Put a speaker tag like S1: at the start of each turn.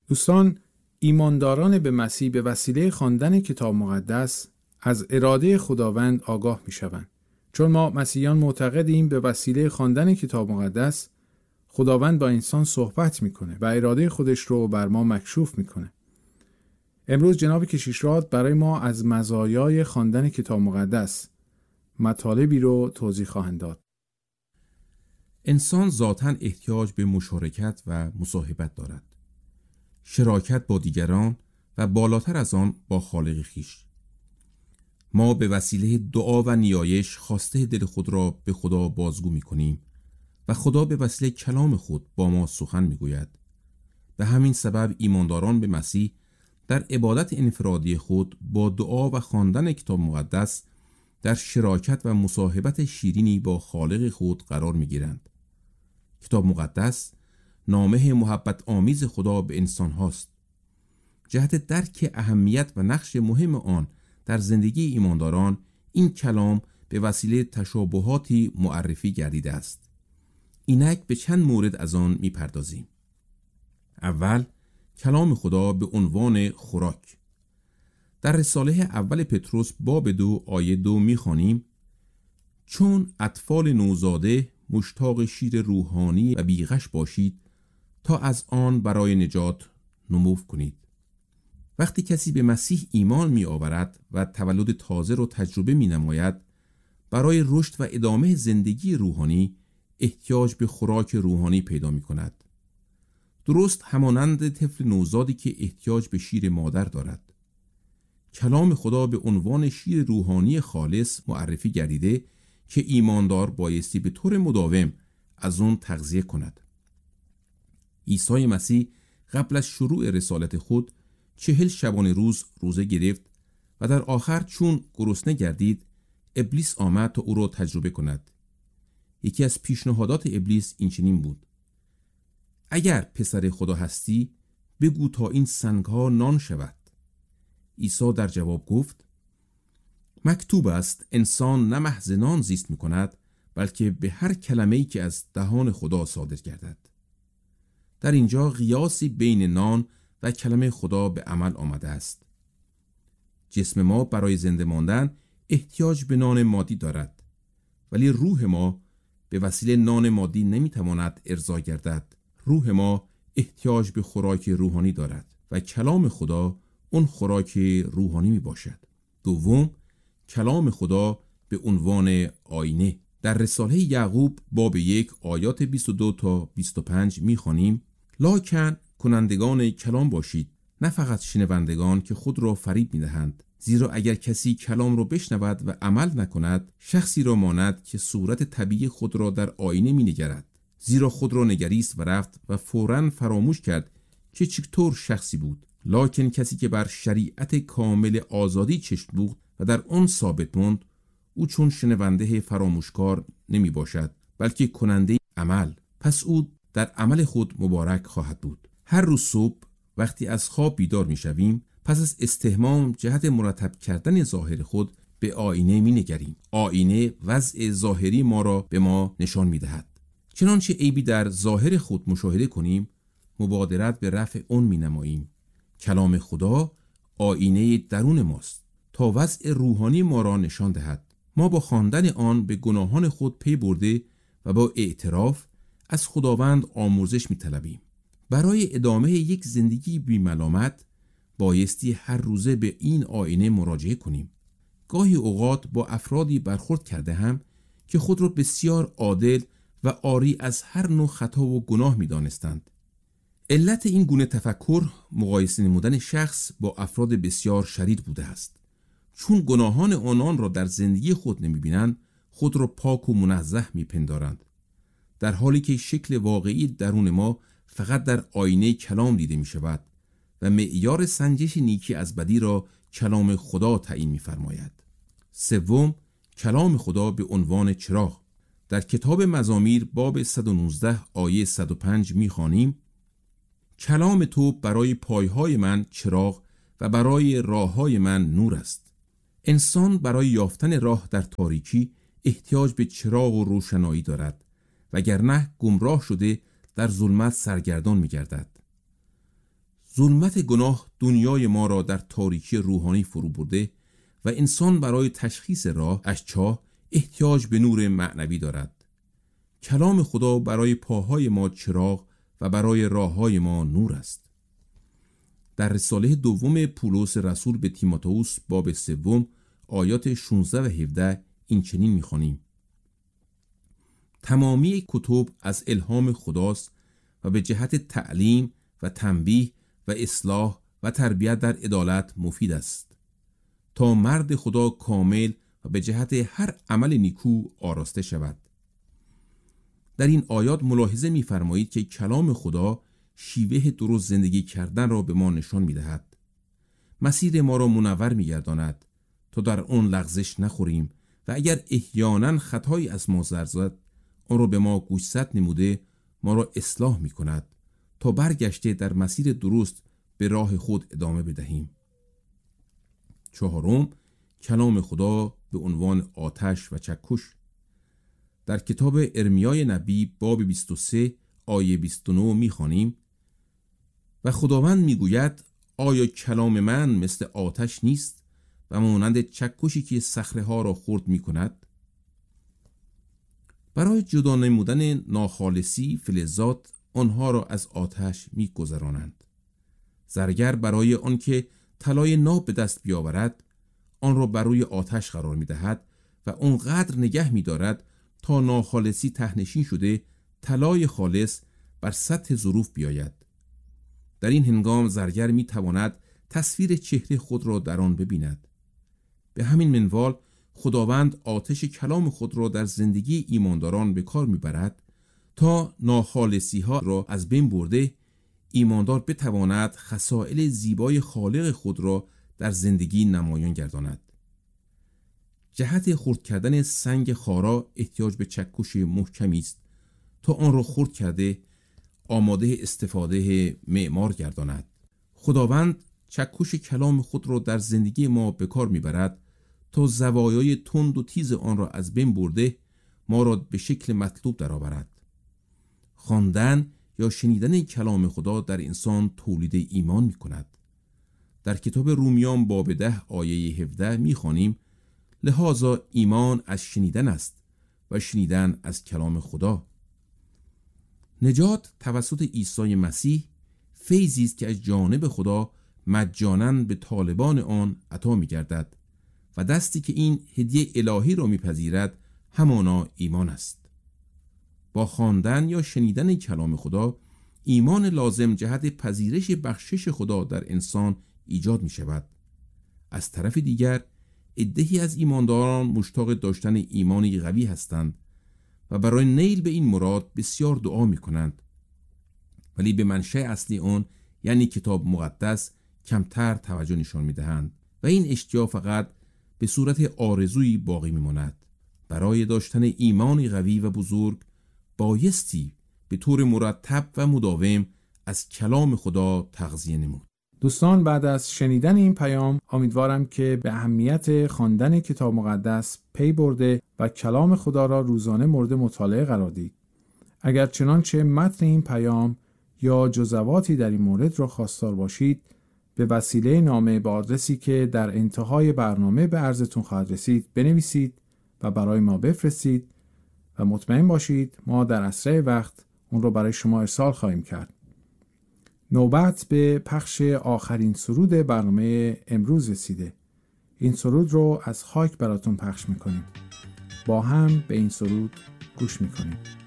S1: دوستان، ایمانداران به مسیح به وسیله خواندن کتاب مقدس از اراده خداوند آگاه می‌شوند. چون ما مسیحیان معتقدیم به وسیله خواندن کتاب مقدس خداوند با انسان صحبت میکنه و اراده خودش رو بر ما مکشوف میکنه. امروز جناب کشیشراد برای ما از مزایای خواندن کتاب مقدس مطالبی رو توضیح خواهند داد.
S2: انسان ذاتاً احتیاج به مشارکت و مصاحبت دارد. شراکت با دیگران و بالاتر از آن با خالق خویش. ما به وسیله دعا و نیایش خواسته دل خود را به خدا بازگو می‌کنیم و خدا به وسیله کلام خود با ما سخن می‌گوید. به همین سبب ایمانداران به مسیح در عبادت انفرادی خود با دعا و خواندن کتاب مقدس در شراکت و مصاحبت شیرینی با خالق خود قرار می‌گیرند. کتاب مقدس نامه محبت آمیز خدا به انسان هاست. جهت درک اهمیت و نقش مهم آن در زندگی ایمانداران، این کلام به وسیله تشابهاتی معرفی گردیده است. اینک به چند مورد از آن میپردازیم. اول، کلام خدا به عنوان خوراک. در رساله اول پتروس باب 2 آیه 2 میخوانیم: چون اطفال نوزاده مشتاق شیر روحانی و بیغش باشید تا از آن برای نجات نمو کنید. وقتی کسی به مسیح ایمان می آورد و تولد تازه را تجربه می نماید، برای رشد و ادامه زندگی روحانی احتیاج به خوراک روحانی پیدا می کند. درست همانند طفل نوزادی که احتیاج به شیر مادر دارد. کلام خدا به عنوان شیر روحانی خالص معرفی گردیده که ایماندار بایستی به طور مداوم از آن تغذیه کند. عیسی مسیح قبل از شروع رسالت خود 40 شبانه روز روزه گرفت و در آخر چون گرسنه گردید، ابلیس آمد تا او را تجربه کند. یکی از پیشنهادات ابلیس این چنین بود: اگر پسر خدا هستی بگو تا این سنگ‌ها نان شود. عیسی در جواب گفت: مکتوب است انسان نه محض نان زیست می‌کند، بلکه به هر کلمه‌ای که از دهان خدا صادر گردد. در اینجا قیاسی بین نان و کلمه خدا به عمل آمده است. جسم ما برای زنده ماندن احتیاج به نان مادی دارد، ولی روح ما به وسیله نان مادی نمیتواند ارضا گردد. روح ما احتیاج به خوراک روحانی دارد و کلام خدا اون خوراک روحانی می باشد. دوم، کلام خدا به عنوان آینه. در رساله یعقوب باب 1 آیات 22 تا 25 میخوانیم: لاکن کنندگان کلام باشید، نه فقط شنوندگان که خود را فریب میدهند. زیرا اگر کسی کلام را بشنود و عمل نکند، شخصی را ماند که صورت طبیعی خود را در آینه مینگرد. زیرا خود را نگریست و رفت و فوراً فراموش کرد که چطور شخصی بود. لاکن کسی که بر شریعت کامل آزادی چشم دوخت و در آن ثابت ماند، او چون شنونده فراموشکار نمی باشد، بلکه کننده عمل. پس او در عمل خود مبارک خواهد بود. هر روز صبح وقتی از خواب بیدار می شویم، پس از استحمام جهت مرتب کردن ظاهر خود به آینه می نگریم. آینه وضع ظاهری ما را به ما نشان می دهد. چنانچه عیبی در ظاهر خود مشاهده کنیم، مبادرت به رفع اون می نماییم. کلام خدا آینه درون ماست تا وضع روحانی ما را نشان دهد. ما با خواندن آن به گناهان خود پی برده و با اعتراف از خداوند آمرزش می طلبیم. برای ادامه یک زندگی بی ملامت بایستی هر روزه به این آینه مراجعه کنیم. گاهی اوقات با افرادی برخورد کرده هم که خود را بسیار عادل و عاری از هر نوع خطا و گناه می دانستند. علت این گونه تفکر مقایسه نمودن شخص با افراد بسیار شریر بوده است. چون گناهان آنان را در زندگی خود نمی بینند، خود را پاک و منزه می پندارند، در حالی که شکل واقعی درون ما فقط در آینه کلام دیده می شود و معیار سنجش نیکی از بدی را کلام خدا تعیین می فرماید. سوم، کلام خدا به عنوان چراغ. در کتاب مزامیر باب 119 آیه 105 می خوانیم: کلام تو برای پایهای من چراغ و برای راههای من نور است. انسان برای یافتن راه در تاریکی احتیاج به چراغ و روشنایی دارد، وگرنه گمراه شده در ظلمت سرگردان می گردد. ظلمت گناه دنیای ما را در تاریکی روحانی فرو برده و انسان برای تشخیص راه از چاه احتیاج به نور معنوی دارد. کلام خدا برای پاهای ما چراغ و برای راههای ما نور است. در رساله دوم پولس رسول به تیموتائوس باب 3 آیات 16 و 17 این چنین می‌خوانیم: تمامی کتب از الهام خداست و به جهت تعلیم و تنبیه و اصلاح و تربیت در عدالت مفید است، تا مرد خدا کامل و به جهت هر عمل نیکو آراسته شود. در این آیات ملاحظه می‌فرمایید که کلام خدا شیوه درست زندگی کردن را به ما نشان می‌دهد. مسیر ما را منور می‌گرداند تا در آن لغزش نخوریم و اگر احیانا خطایی از ما سر زد، آن را به ما گوشزد نموده ما را اصلاح می‌کند تا برگشته در مسیر درست به راه خود ادامه بدهیم. 4. کلام خدا به عنوان آتش و چکش. در کتاب ارمیای نبی باب 23 آیه 29 می‌خوانیم: و خداوند میگوید آیا کلام من مثل آتش نیست و مانند چکشی که صخره ها را خرد می‌کند؟ برای جدا نمودن ناخالصی فلزات آنها را از آتش می‌گذرانند. زرگر برای آنکه طلای ناب به دست بیاورد آن را بر روی آتش قرار می‌دهد و آنقدر نگه می‌دارد تا ناخالصی تهنشین شده طلای خالص بر سطح ظروف بیاید. در این هنگام زرگر می‌تواند تصویر چهره خود را در آن ببیند. به همین منوال خداوند آتش کلام خود را در زندگی ایمانداران به کار می‌برد تا ناخالصی ها را از بین برده ایماندار بتواند خصائل زیبای خالق خود را در زندگی نمایان گرداند. جهت خرد کردن سنگ خارا احتیاج به چکش محکمی است تا آن را خرد کرده آماده استفاده معمار گرداند. خداوند چکش کلام خود را در زندگی ما به کار میبرد تا زوایای تند و تیز آن را از بین برده ما را به شکل مطلوب درآورد. خواندن یا شنیدن کلام خدا در انسان تولید ایمان می کند. در کتاب رومیان باب 10 آیه 17 می خوانیم: لذا ایمان از شنیدن است و شنیدن از کلام خدا. نجات توسط عیسی مسیح فیضی است که از جانب خدا مجانا به طالبان آن عطا می گردد و دستی که این هدیه الهی را می پذیرد همانا ایمان است. با خواندن یا شنیدن کلام خدا ایمان لازم جهت پذیرش بخشش خدا در انسان ایجاد می شود. از طرف دیگر عده‌ای از ایمانداران مشتاق داشتن ایمانی قوی هستند و برای نیل به این مراد بسیار دعا می کنند، ولی به منشأ اصلی آن یعنی کتاب مقدس کمتر توجه نشان می دهند و این اشتیاق فقط به صورت آرزویی باقی می ماند. برای داشتن ایمانی قوی و بزرگ بایستی به طور مرتب و مداوم از کلام خدا تغذیه نمود.
S1: دوستان، بعد از شنیدن این پیام امیدوارم که به اهمیت خواندن کتاب مقدس پی برده و کلام خدا را روزانه مورد مطالعه قرار دید. اگر چنانچه متن این پیام یا جزواتی در این مورد را خواستار باشید، به وسیله نامه به آدرسی که در انتهای برنامه به عرضتون خواهد رسید بنویسید و برای ما بفرستید و مطمئن باشید ما در اسرع وقت اون رو برای شما ارسال خواهیم کرد. نوبت به پخش آخرین سرود برنامه امروز رسیده. این سرود رو از خاک براتون پخش میکنیم. با هم به این سرود گوش میکنیم.